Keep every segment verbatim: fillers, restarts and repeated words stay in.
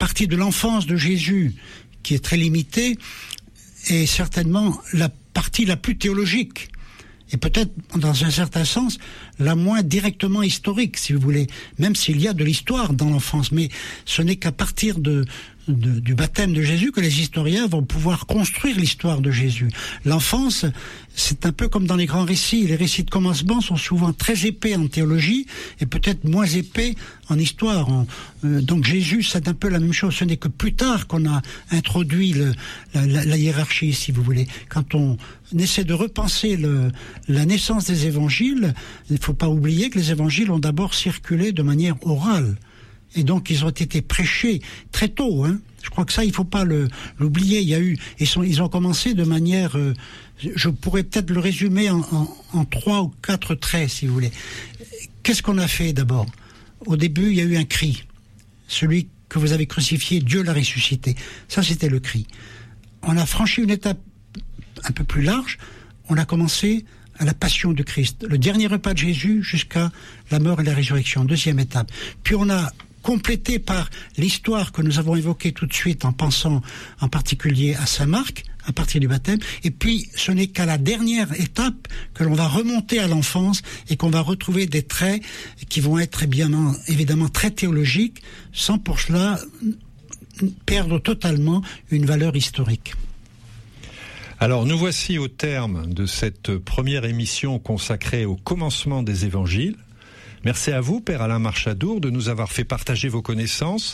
partie de l'enfance de Jésus, qui est très limitée, est certainement la partie la plus théologique. Et peut-être, dans un certain sens, la moins directement historique, si vous voulez, même s'il y a de l'histoire dans l'enfance. Mais ce n'est qu'à partir de, de, du baptême de Jésus que les historiens vont pouvoir construire l'histoire de Jésus. L'enfance, c'est un peu comme dans les grands récits. Les récits de commencement sont souvent très épais en théologie et peut-être moins épais en histoire. On, euh, donc Jésus, c'est un peu la même chose. Ce n'est que plus tard qu'on a introduit le, la, la, la hiérarchie, si vous voulez. Quand on essaie de repenser le, la naissance des évangiles, il ne faut pas oublier que les évangiles ont d'abord circulé de manière orale. Et donc ils ont été prêchés très tôt. Hein. Je crois que ça, il ne faut pas le, l'oublier. Il y a eu, ils, sont, ils ont commencé de manière... Euh, je pourrais peut-être le résumer en, en, en trois ou quatre traits, si vous voulez. Qu'est-ce qu'on a fait d'abord ? Au début, il y a eu un cri. Celui que vous avez crucifié, Dieu l'a ressuscité. Ça, c'était le cri. On a franchi une étape un peu plus large. On a commencé à la passion de Christ, le dernier repas de Jésus jusqu'à la mort et la résurrection, deuxième étape. Puis on a complété par l'histoire que nous avons évoquée tout de suite en pensant en particulier à Saint Marc, à partir du baptême, et puis ce n'est qu'à la dernière étape que l'on va remonter à l'enfance et qu'on va retrouver des traits qui vont être évidemment, évidemment très théologiques, sans pour cela perdre totalement une valeur historique. Alors nous voici au terme de cette première émission consacrée au commencement des évangiles. Merci à vous, Père Alain Marchadour, de nous avoir fait partager vos connaissances.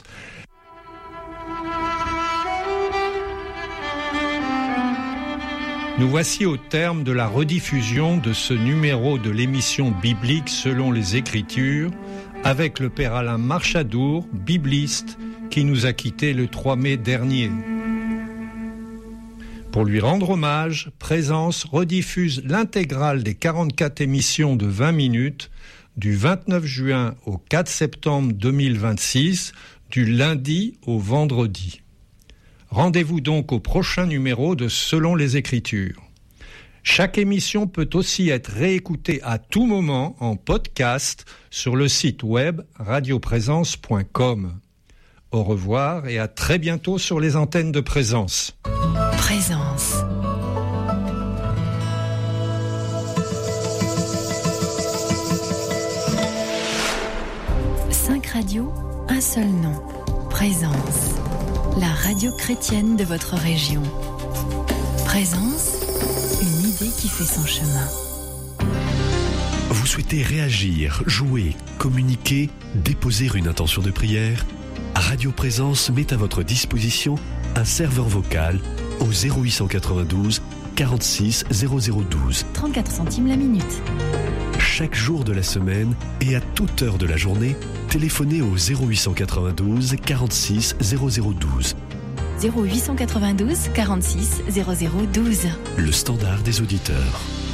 Nous voici au terme de la rediffusion de ce numéro de l'émission biblique selon les Écritures, avec le Père Alain Marchadour, bibliste, qui nous a quittés le trois mai dernier. Pour lui rendre hommage, Présence rediffuse l'intégrale des quarante-quatre émissions de vingt minutes du vingt-neuf juin au quatre septembre deux mille vingt-six, du lundi au vendredi. Rendez-vous donc au prochain numéro de Selon les Écritures. Chaque émission peut aussi être réécoutée à tout moment en podcast sur le site web radioprésence point com. Au revoir et à très bientôt sur les antennes de Présence. Présence. Cinq radios, un seul nom. Présence. La radio chrétienne de votre région. Présence, une idée qui fait son chemin. Vous souhaitez réagir, jouer, communiquer, déposer une intention de prière ? Radio Présence met à votre disposition un serveur vocal au zéro huit cent quatre-vingt-douze quarante-six zéro zéro douze. trente-quatre centimes la minute. Chaque jour de la semaine et à toute heure de la journée, téléphonez au zéro huit cent quatre-vingt-douze quarante-six zéro zéro douze. zéro huit cent quatre-vingt-douze quarante-six zéro zéro douze. Le standard des auditeurs.